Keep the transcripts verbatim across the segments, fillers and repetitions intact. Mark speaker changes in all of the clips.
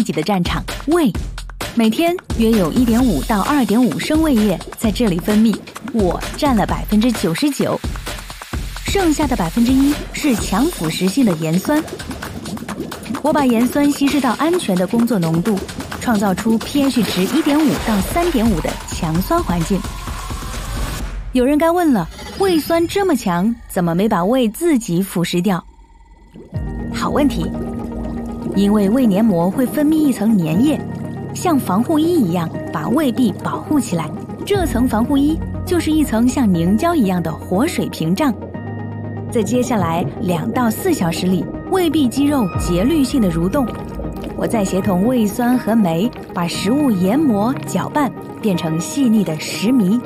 Speaker 1: 己的战场——胃。每天约有 一点五 到 二点五 升胃液在这里分泌，我占了 百分之九十九， 剩下的 百分之一 是强腐蚀性的盐酸。我把盐酸稀释到安全的工作浓度，创造出 pH 值 一点五 到 三点五 的强酸环境。有人该问了，胃酸这么强，怎么没把胃自己腐蚀掉？好问题，因为胃黏膜会分泌一层粘液，像防护衣一样把胃壁保护起来。这层防护衣就是一层像凝胶一样的活水屏障。在接下来两到四小时里，胃壁肌肉节律性的蠕动，我再协同胃酸和酶把食物研磨搅拌，变成细腻的食糜。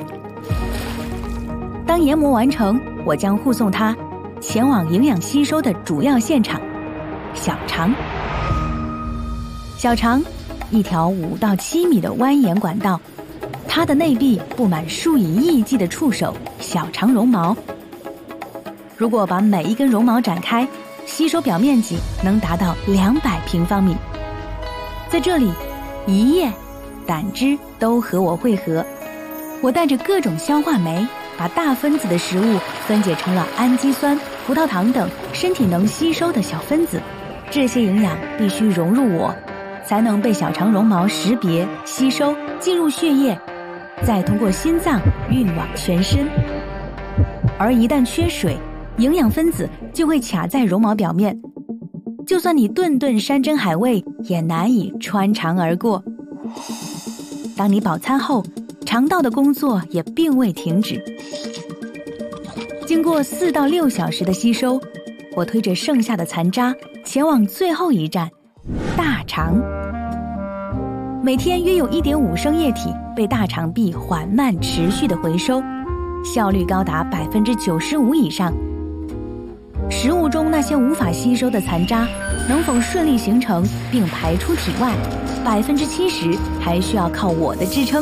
Speaker 1: 当研磨完成，我将护送它前往营养吸收的主要现场——小肠。小肠，一条五到七米的蜿蜒管道，它的内壁布满数以亿计的触手——小肠绒毛。如果把每一根绒毛展开，吸收表面积能达到两百平方米。在这里，胰液、胆汁都和我汇合，我带着各种消化酶，把大分子的食物分解成了氨基酸、葡萄糖等身体能吸收的小分子。这些营养必须融入我，才能被小肠绒毛识别、吸收，进入血液，再通过心脏运往全身。而一旦缺水，营养分子就会卡在绒毛表面，就算你顿顿山珍海味，也难以穿肠而过。当你饱餐后，肠道的工作也并未停止。经过四到六小时的吸收，我推着剩下的残渣前往最后一站——大肠。每天约有 一点五 升液体被大肠壁缓慢持续的回收，效率高达 百分之九十五 以上。食物中那些无法吸收的残渣能否顺利形成并排出体外， 百分之七十 还需要靠我的支撑。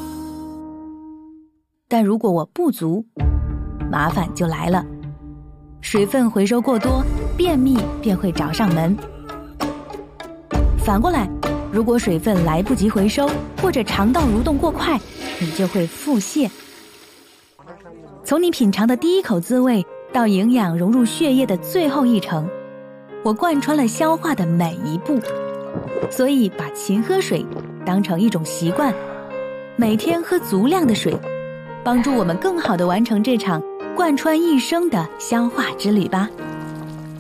Speaker 1: 但如果我不足，麻烦就来了。水分回收过多，便秘便会找上门。反过来，如果水分来不及回收，或者肠道蠕动过快，你就会腹泻。从你品尝的第一口滋味到营养融入血液的最后一程，我贯穿了消化的每一步。所以把勤喝水当成一种习惯，每天喝足量的水，帮助我们更好地完成这场贯穿一生的消化之旅吧。